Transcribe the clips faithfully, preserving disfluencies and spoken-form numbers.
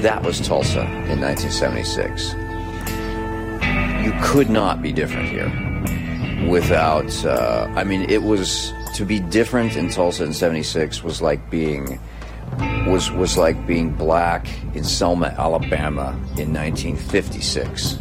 That was Tulsa in nineteen seventy-six. You could not be different here without, uh, I mean, it was, to be different in Tulsa in seventy-six was like being, was, was like being black in Selma, Alabama in nineteen fifty-six.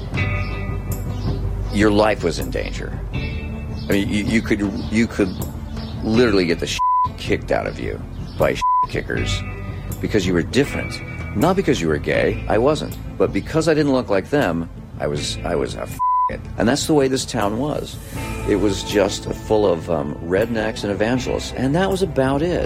Your life was in danger. I mean, you, you could, you could literally get the shit kicked out of you by shit kickers because you were different. Not because you were gay, I wasn't, but because I didn't look like them, I was I was a f***. And that's the way this town was. It was just full of um, rednecks and evangelists, and that was about it.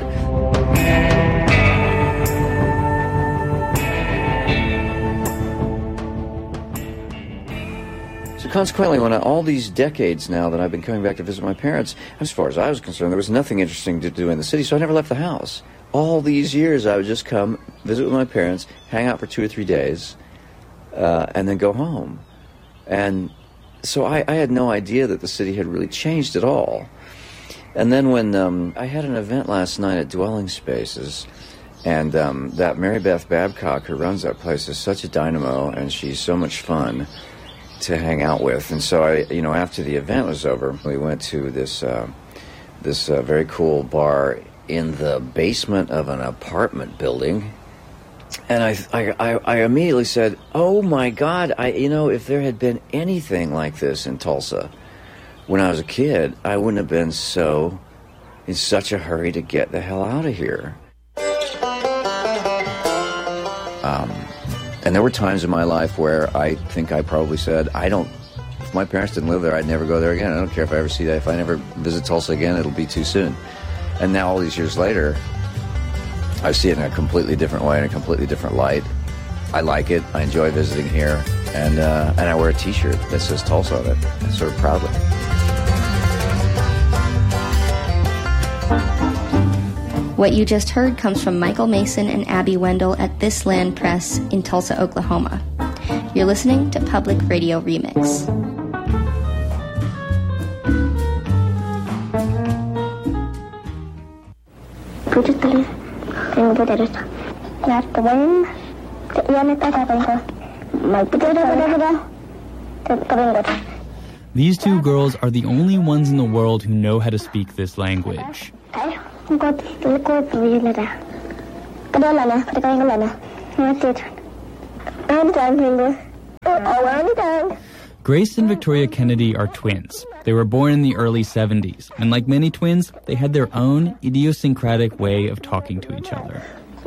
So consequently, when I, all these decades now that I've been coming back to visit my parents, as far as I was concerned, there was nothing interesting to do in the city, so I never left the house. All these years, I would just come, visit with my parents, hang out for two or three days, uh, and then go home. And so I, I had no idea that the city had really changed at all. And then when um, I had an event last night at Dwelling Spaces, and um, that Mary Beth Babcock, who runs that place, is such a dynamo, and she's so much fun to hang out with. And so I, you know, after the event was over, we went to this uh, this uh, very cool bar in the basement of an apartment building, and I, I, I immediately said, "Oh my God! I, you know, if there had been anything like this in Tulsa when I was a kid, I wouldn't have been so in such a hurry to get the hell out of here." Um, and there were times in my life where I think I probably said, "I don't. If my parents didn't live there, I'd never go there again. I don't care if I ever see that. If I never visit Tulsa again, it'll be too soon." And now, all these years later, I see it in a completely different way, in a completely different light. I like it. I enjoy visiting here. And uh, and I wear a T-shirt that says Tulsa on it, sort of proudly. What you just heard comes from Michael Mason and Abby Wendell at This Land Press in Tulsa, Oklahoma. You're listening to Public Radio Remix. These two girls are the only ones in the world who know how to speak this language. Grace and Victoria Kennedy are twins. They were born in the early seventies, and like many twins, they had their own idiosyncratic way of talking to each other.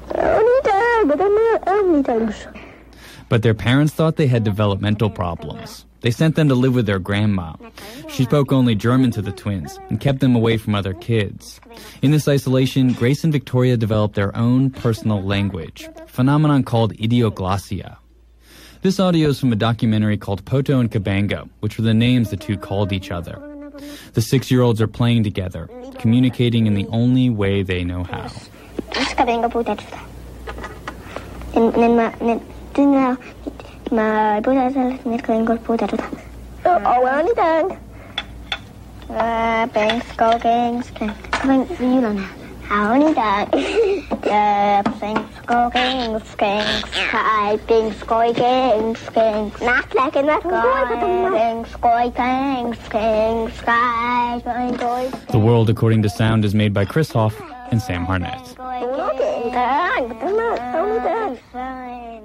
But their parents thought they had developmental problems. They sent them to live with their grandma. She spoke only German to the twins and kept them away from other kids. In this isolation, Grace and Victoria developed their own personal language, a phenomenon called idioglossia. This audio is from a documentary called Poto and Cabango, which were the names the two called each other. The six-year-olds are playing together, communicating in the only way they know how. The World According to Sound is made by Chris Hoff and Sam Harnett.